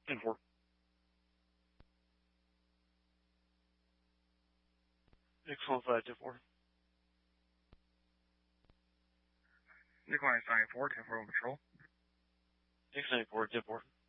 10-4. X-15, 10-4. Nikolai 94, 10-4 on patrol. X-94, 10-4.